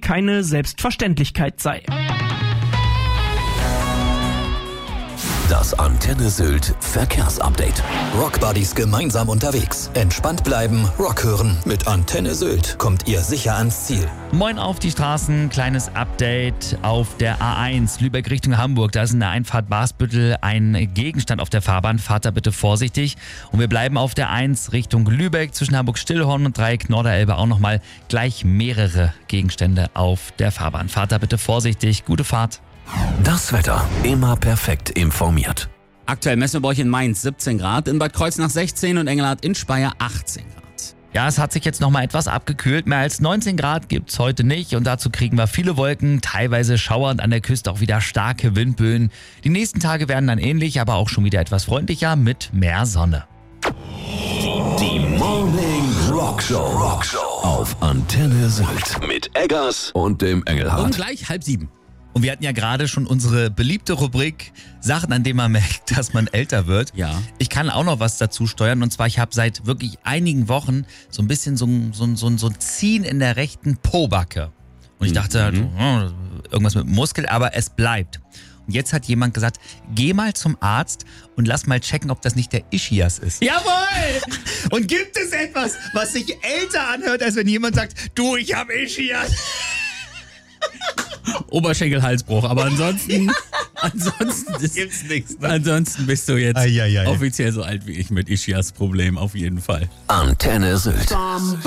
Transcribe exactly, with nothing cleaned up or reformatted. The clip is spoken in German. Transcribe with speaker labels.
Speaker 1: keine Selbstverständlichkeit sei.
Speaker 2: Das Antenne Sylt Verkehrsupdate. Rockbuddies gemeinsam unterwegs. Entspannt bleiben, Rock hören. Mit Antenne Sylt kommt ihr sicher ans Ziel.
Speaker 3: Moin auf die Straßen, kleines Update auf der A eins, Lübeck Richtung Hamburg. Da ist in der Einfahrt Barsbüttel ein Gegenstand auf der Fahrbahn. Fahrt da bitte vorsichtig. Und wir bleiben auf der eins Richtung Lübeck, zwischen Hamburg-Stillhorn und Dreieck Norderelbe auch nochmal gleich mehrere Gegenstände auf der Fahrbahn. Fahrt da bitte vorsichtig. Gute Fahrt.
Speaker 2: Das Wetter immer perfekt informiert.
Speaker 4: Aktuell messen wir bei euch in Mainz siebzehn Grad, in Bad Kreuznach sechzehn und Engelhardt in Speyer achtzehn Grad.
Speaker 3: Ja, es hat sich jetzt nochmal etwas abgekühlt. Mehr als neunzehn Grad gibt's heute nicht und dazu kriegen wir viele Wolken, teilweise schauernd an der Küste auch wieder starke Windböen. Die nächsten Tage werden dann ähnlich, aber auch schon wieder etwas freundlicher mit mehr Sonne.
Speaker 2: Die Morning Rock Show. Rockshow auf Antenne Sylt mit Eggers und dem Engelhardt.
Speaker 4: Und gleich halb sieben.
Speaker 3: Und wir hatten ja gerade schon unsere beliebte Rubrik Sachen, an denen man merkt, dass man älter wird.
Speaker 4: Ja.
Speaker 3: Ich kann auch noch was dazu steuern. Und zwar, ich habe seit wirklich einigen Wochen so ein bisschen so ein, so ein, so ein, so ein Ziehen in der rechten Pobacke. Und ich dachte,
Speaker 4: Mhm.
Speaker 3: oh, irgendwas mit Muskel, aber es bleibt. Und jetzt hat jemand gesagt, geh mal zum Arzt und lass mal checken, ob das nicht der Ischias ist.
Speaker 4: Jawohl!
Speaker 3: Und gibt es etwas, was sich älter anhört, als wenn jemand sagt, du, ich habe Ischias?
Speaker 4: Oberschenkel-Halsbruch, aber ansonsten, ansonsten, ist,
Speaker 3: Gibt's nichts. Ne?
Speaker 4: ansonsten bist du jetzt
Speaker 3: Ai, ai, ai.
Speaker 4: offiziell so alt wie ich mit Ischias Problem, auf jeden Fall.
Speaker 2: Antenne Sylt.